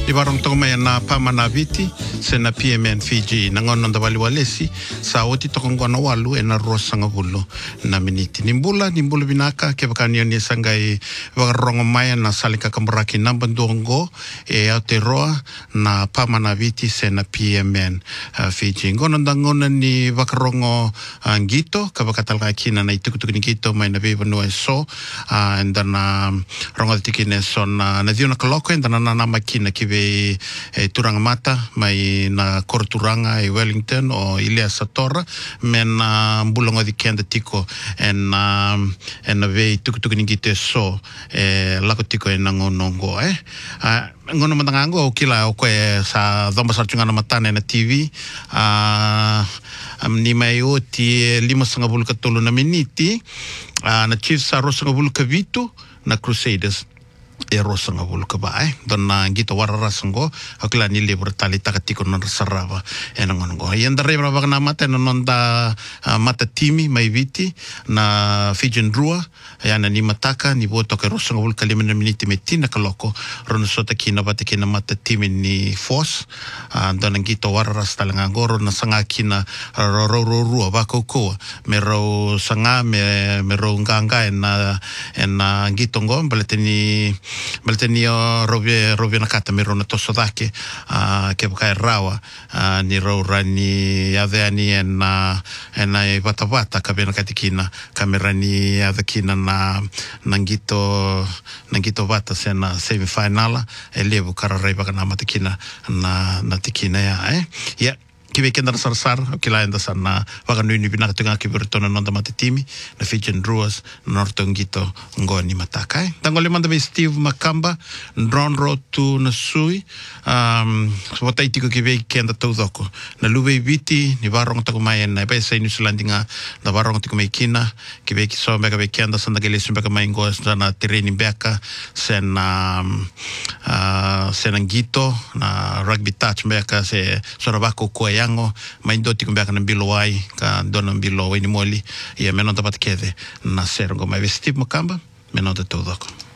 Ibarong tong may na pamanaviti sa na PMN Fiji nangon da waliwalesi sa oti tokong kono walu na rosanga bulo na miniti nimbula binaka ke bakanion ni sangai warongo maya na salika kamraki na bandongo Aotearoa na pamanaviti sa na PMN Fiji ngono ngona ni wakarongo ngito kabakatal kina na itukutuk ni ngito may na beba no so and then rongo tikine so na diuna kaloko and then na makina kibe turanga mata mai na korturanga Wellington o Ilea Satora men mbulongo di kenda tiko en ve tukutuku ngite so lako tiko nangonongo ngono mandangango kila ko sa domba sarchunga na matane na TV ni mai oti 5.5 na miniti na Chiefs sa rosanga vitu na Crusaders rosanga ka ba donna gito wararango akla ni libro tali takatiko non sarava enangongo yenda rebra bagna mata nonda mata timi mai viti na Fijian Drua yana ni mataka ni boto ke rosanga vulka 5 miniti metina kaloko rono sota kina batekina mata timi ni force donna gito wararas talanga goro na sanga kina ro bakoko mero sanga mero nganga en gito ngom Balteni rovie na kata mero na tosodake ke bukai rawa ni rora ni yadeani na batavata kabena katikina kamerani yadakina na ngito vata sena semifinala levu kararai baka na matikina na tikina ya kibe kenda sarsar kila enda sana waka nuni binaka tunga kibertona nonda matitimi na Fijian Druas nortongito ngoni mataka tangole manda be Steve Makamba drone road to Nasui wataitiko kibe kenda todoko na lube viti ni barong tako mai na pesa New Zealandinga na barong tako mai kina kibe kisombe ka be kenda sanda gele sumbe ka mai ngo na terreni beka sena ngito na rugby touch beka se sorabako ko yango maindoti kumbeka na bilowai ka dona bilowai ni moli ya menonta patkede na sergo mai Steve Makamba menonta todoko